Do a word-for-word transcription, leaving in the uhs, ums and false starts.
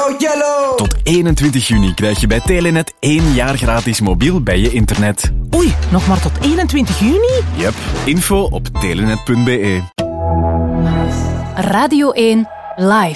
Go Yellow! Tot eenentwintig juni krijg je bij Telenet één jaar gratis mobiel bij je internet. Oei, nog maar tot eenentwintig juni? Yep, info op telenet punt be. Radio één Live.